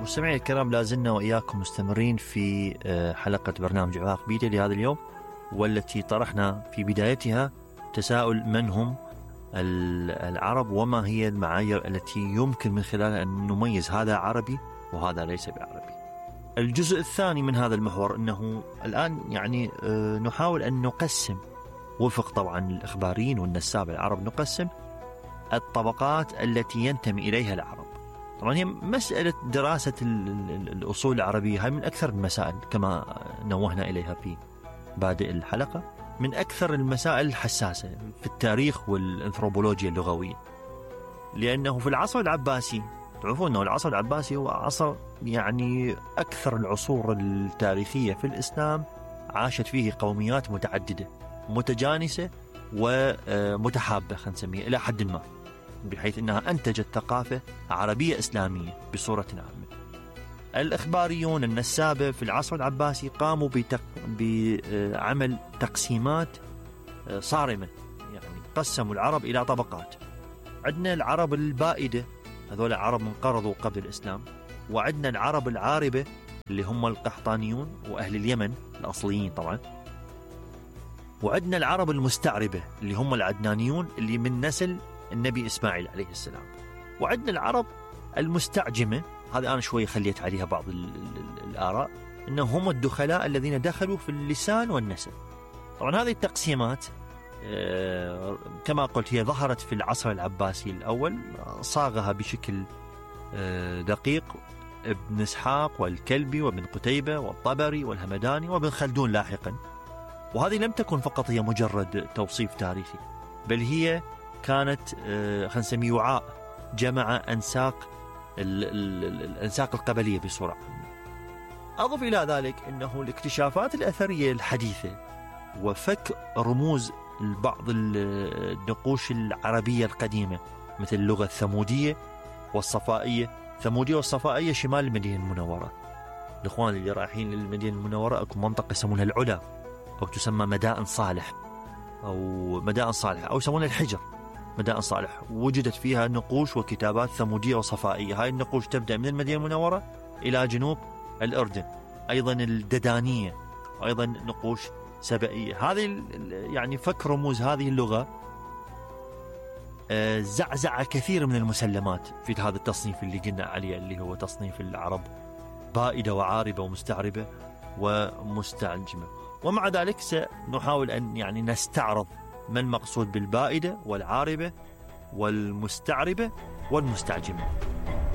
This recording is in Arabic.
مستمعي الكرام، لازلنا وإياكم مستمرين في حلقة برنامج عراق بيدي لهذا اليوم، والتي طرحنا في بدايتها تساؤل: من هم العرب وما هي المعايير التي يمكن من خلالها أن نميز هذا عربي وهذا ليس بعربي. الجزء الثاني من هذا المحور أنه الآن يعني نحاول أن نقسم وفق طبعا الإخباريين والنساب العرب، نقسم الطبقات التي ينتمي إليها العرب. طبعا هي مسألة دراسة الأصول العربية هاي من أكثر المسائل، كما نوهنا إليها في بادئ الحلقة، من أكثر المسائل الحساسة في التاريخ والأنثروبولوجيا اللغوية، لأنه في العصر العباسي تعرفون أنه العصر العباسي هو عصر يعني أكثر العصور التاريخية في الإسلام عاشت فيه قوميات متعددة متجانسة ومتحابة، خلينا نسميها إلى حد ما، بحيث أنها أنتجت ثقافة عربية إسلامية بصورة عامة. الإخباريون النسابة في العصر العباسي قاموا بعمل تقسيمات صارمة، يعني قسموا العرب إلى طبقات. عندنا العرب البائدة، هذول عرب انقرضوا قبل الإسلام، وعندنا العرب العاربة اللي هم القحطانيون وأهل اليمن الأصليين طبعا، وعندنا العرب المستعربة اللي هم العدنانيون اللي من نسل النبي إسماعيل عليه السلام، وعندنا العرب المستعجمة، هذا أنا شوي خليت عليها بعض الآراء، إنهم هم الدخلاء الذين دخلوا في اللسان والنسب. طبعا هذه التقسيمات كما قلت هي ظهرت في العصر العباسي الأول، صاغها بشكل دقيق ابن إسحاق والكلبي وابن قتيبة والطبري والهمداني وابن خلدون لاحقا. وهذه لم تكن فقط هي مجرد توصيف تاريخي، بل هي كانت خلينا نسميه وعاء جمع أنساق الأنساق القبلية بصورة عامة. أضف إلى ذلك أنه الاكتشافات الأثرية الحديثة وفك رموز بعض النقوش العربية القديمة مثل اللغة الثمودية والصفائية. الثمودية والصفائية شمال المدينة المنورة. الإخوان اللي رايحين للمدينة المنورة أكو منطقة يسمونها العلا، أو تسمى مدائن صالح أو يسمونها الحجر. مدائن صالح وجدت فيها نقوش وكتابات ثمودية وصفائية. هاي النقوش تبدأ من المدينة المنورة إلى جنوب الأردن، أيضا الددانية، وأيضا نقوش سبئية. هذه يعني فك رموز هذه اللغة زعزع كثير من المسلمات في هذا التصنيف اللي قلنا عليه، اللي هو تصنيف العرب بائدة وعاربة ومستعربة ومستعجمة. ومع ذلك سنحاول أن يعني نستعرض ما المقصود بالبائدة والعاربة والمستعربة والمستعجمة.